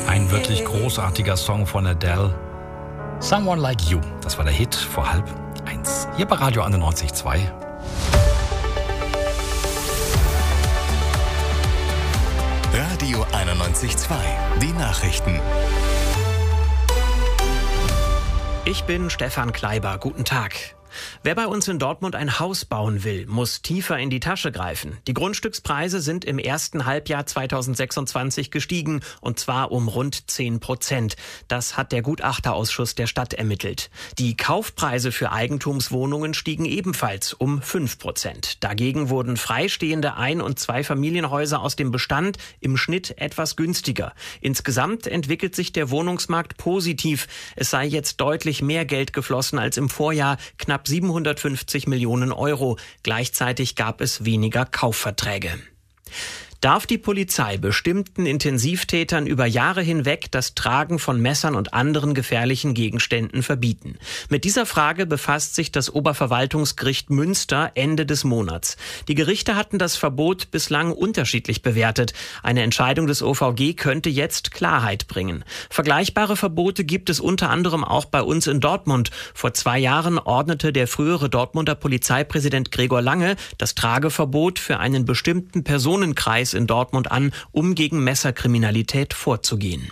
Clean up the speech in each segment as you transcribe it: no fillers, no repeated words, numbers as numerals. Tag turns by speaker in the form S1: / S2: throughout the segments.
S1: Ein wirklich großartiger Song von Adele. Someone Like You. Das war der Hit vor 12:30. Hier bei Radio 91.2.
S2: Radio 91.2. Die Nachrichten.
S3: Ich bin Stefan Kleiber. Guten Tag. Wer bei uns in Dortmund ein Haus bauen will, muss tiefer in die Tasche greifen. Die Grundstückspreise sind im ersten Halbjahr 2026 gestiegen, und zwar um rund 10%. Das hat der Gutachterausschuss der Stadt ermittelt. Die Kaufpreise für Eigentumswohnungen stiegen ebenfalls um 5%. Dagegen wurden freistehende Ein- und Zweifamilienhäuser aus dem Bestand im Schnitt etwas günstiger. Insgesamt entwickelt sich der Wohnungsmarkt positiv. Es sei jetzt deutlich mehr Geld geflossen als im Vorjahr, knapp 750 Millionen Euro. Gleichzeitig gab es weniger Kaufverträge. Darf die Polizei bestimmten Intensivtätern über Jahre hinweg das Tragen von Messern und anderen gefährlichen Gegenständen verbieten? Mit dieser Frage befasst sich das Oberverwaltungsgericht Münster Ende des Monats. Die Gerichte hatten das Verbot bislang unterschiedlich bewertet. Eine Entscheidung des OVG könnte jetzt Klarheit bringen. Vergleichbare Verbote gibt es unter anderem auch bei uns in Dortmund. Vor 2 Jahren ordnete der frühere Dortmunder Polizeipräsident Gregor Lange das Trageverbot für einen bestimmten Personenkreis in Dortmund an, um gegen Messerkriminalität vorzugehen.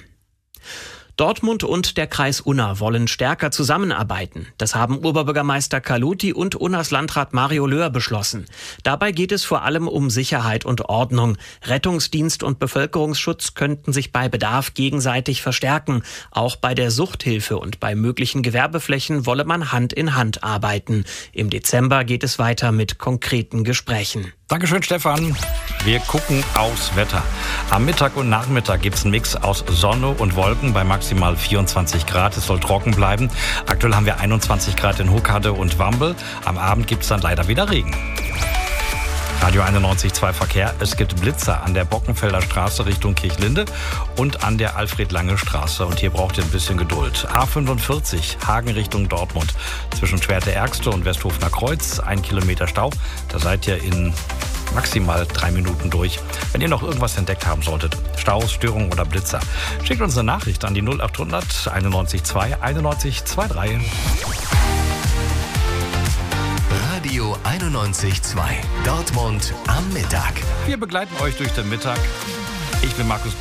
S3: Dortmund und der Kreis Unna wollen stärker zusammenarbeiten. Das haben Oberbürgermeister Carluti und Unnas Landrat Mario Löhr beschlossen. Dabei geht es vor allem um Sicherheit und Ordnung. Rettungsdienst und Bevölkerungsschutz könnten sich bei Bedarf gegenseitig verstärken. Auch bei der Suchthilfe und bei möglichen Gewerbeflächen wolle man Hand in Hand arbeiten. Im Dezember geht es weiter mit konkreten Gesprächen.
S1: Dankeschön, Stefan. Wir gucken aufs Wetter. Am Mittag und Nachmittag gibt es einen Mix aus Sonne und Wolken bei maximal 24 Grad. Es soll trocken bleiben. Aktuell haben wir 21 Grad in Huckade und Wambel. Am Abend gibt es dann leider wieder Regen. Radio 91.2 Verkehr. Es gibt Blitzer an der Bockenfelder Straße Richtung Kirchlinde und an der Alfred-Lange-Straße. Und hier braucht ihr ein bisschen Geduld. A45 Hagen Richtung Dortmund. Zwischen Schwerte-Ergste und Westhofener Kreuz 1 Kilometer Stau. Da seid ihr in maximal 3 Minuten durch. Wenn ihr noch irgendwas entdeckt haben solltet, Staus, Störungen oder Blitzer, schickt uns eine Nachricht an die 0800 91.2 9123.
S2: Radio 91.2. Dortmund am Mittag.
S1: Wir begleiten euch durch den Mittag. Ich bin Markus